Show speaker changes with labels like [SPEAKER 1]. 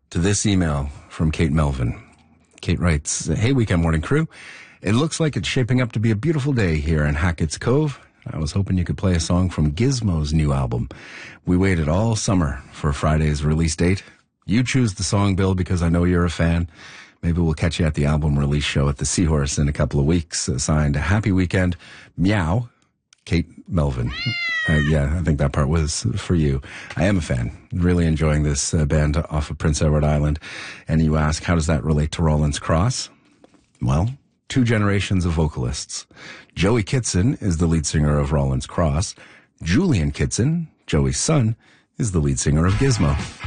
[SPEAKER 1] to this email from Kate Melvin. Kate writes, "Hey, Weekend Morning Crew. It looks like it's shaping up to be a beautiful day here in Hackett's Cove. I was hoping you could play a song from Gizmo's new album. We waited all summer for Friday's release date. You choose the song, Bill, because I know you're a fan. Maybe we'll catch you at the album release show at the Seahorse in a couple of weeks. Signed, a happy weekend. Meow, Kate Melvin." Yeah, I think that part was for you. I am a fan. Really enjoying this band off of Prince Edward Island. And you ask, how does that relate to Rollins Cross? Well, 2 generations of vocalists. Joey Kitson is the lead singer of Rollins Cross. Julian Kitson, Joey's son, is the lead singer of Gizmo.